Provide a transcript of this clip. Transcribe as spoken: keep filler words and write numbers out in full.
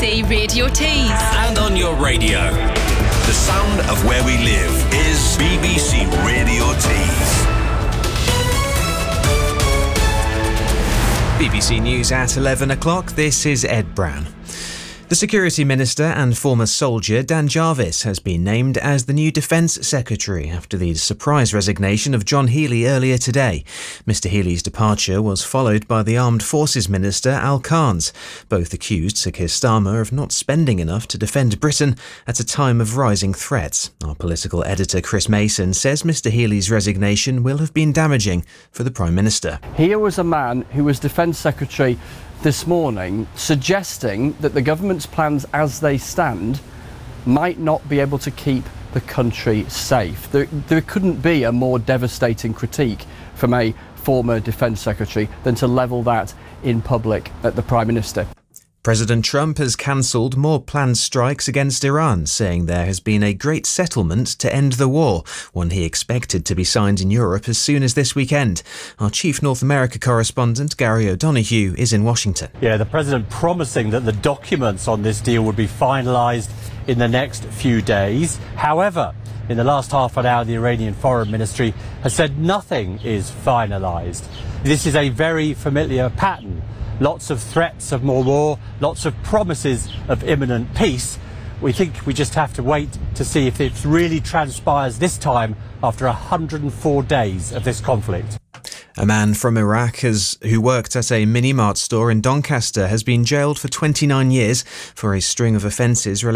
C Radio Tees. And on your radio. The sound of where we live is B B C Radio Tees. B B C News at eleven o'clock. This is Ed Brown. The Security Minister and former soldier Dan Jarvis has been named as the new Defence Secretary after the surprise resignation of John Healey earlier today. Mr Healey's departure was followed by the Armed Forces Minister Al Carnes. Both accused Sir Keir Starmer of not spending enough to defend Britain at a time of rising threats. Our political editor Chris Mason says Mr Healey's resignation will have been damaging for the Prime Minister. Here was a man who was Defence Secretary this morning suggesting that the government's plans as they stand might not be able to keep the country safe. There, there couldn't be a more devastating critique from a former Defence Secretary than to level that in public at the Prime Minister. President Trump has cancelled more planned strikes against Iran, saying there has been a great settlement to end the war, one he expected to be signed in Europe as soon as this weekend. Our chief North America correspondent, Gary O'Donoghue, is in Washington. Yeah, the president promising that the documents on this deal would be finalised in the next few days. However, in the last half an hour, the Iranian Foreign Ministry has said nothing is finalised. This is a very familiar pattern. Lots of threats of more war, lots of promises of imminent peace. We think we just have to wait to see if it really transpires this time after one hundred four days of this conflict. A man from Iraq has, who worked at a mini-mart store in Doncaster has been jailed for twenty-nine years for a string of offences related